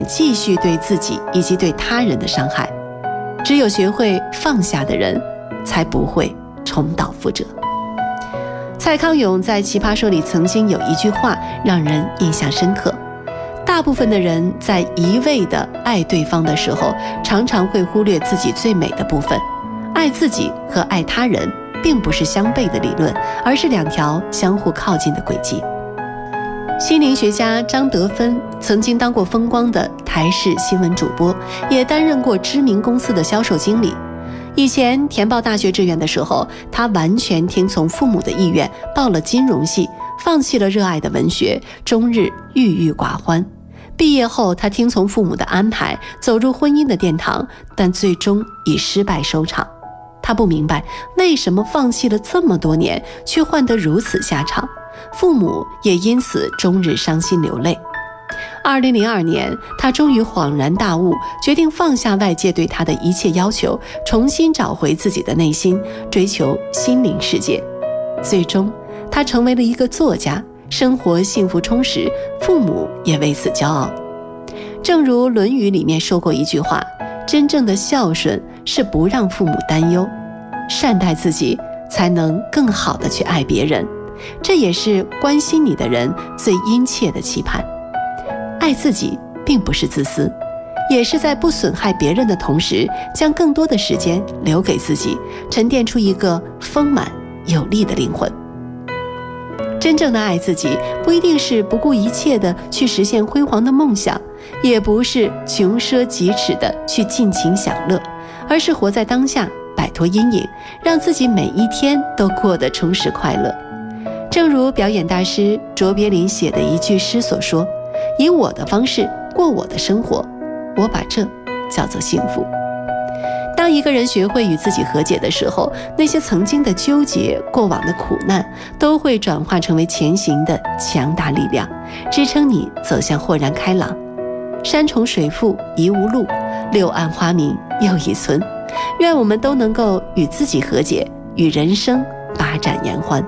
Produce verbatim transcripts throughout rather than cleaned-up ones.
继续对自己以及对他人的伤害。只有学会放下的人，才不会重蹈覆辙。蔡康永在《奇葩说》里曾经有一句话让人印象深刻：大部分的人在一味地爱对方的时候，常常会忽略自己最美的部分。爱自己和爱他人并不是相悖的理论，而是两条相互靠近的轨迹。心灵学家张德芬曾经当过风光的台视新闻主播，也担任过知名公司的销售经理。以前填报大学志愿的时候，他完全听从父母的意愿，报了金融系，放弃了热爱的文学，终日郁郁寡欢。毕业后，他听从父母的安排，走入婚姻的殿堂，但最终以失败收场。他不明白为什么放弃了这么多年，却换得如此下场，父母也因此终日伤心流泪。二零零二年，他终于恍然大悟，决定放下外界对他的一切要求，重新找回自己的内心，追求心灵世界。最终，他成为了一个作家，生活幸福充实，父母也为此骄傲。正如《论语》里面说过一句话，真正的孝顺是不让父母担忧，善待自己，才能更好地去爱别人。这也是关心你的人最殷切的期盼。爱自己并不是自私，也是在不损害别人的同时，将更多的时间留给自己，沉淀出一个丰满有力的灵魂。真正的爱自己，不一定是不顾一切的去实现辉煌的梦想，也不是穷奢极侈的去尽情享乐，而是活在当下，摆脱阴影，让自己每一天都过得充实快乐。正如表演大师卓别林写的一句诗所说，以我的方式过我的生活，我把这叫做幸福。当一个人学会与自己和解的时候，那些曾经的纠结，过往的苦难，都会转化成为前行的强大力量，支撑你走向豁然开朗。山重水复疑无路，柳暗花明又一村。愿我们都能够与自己和解，与人生把盏言欢。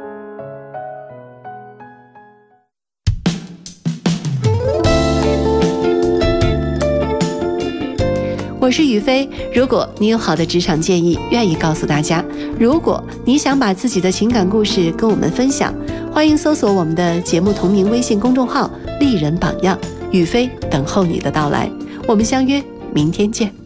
我是雨飞，如果你有好的职场建议，愿意告诉大家；如果你想把自己的情感故事跟我们分享，欢迎搜索我们的节目同名微信公众号“丽人榜样”，雨飞等候你的到来。我们相约明天见。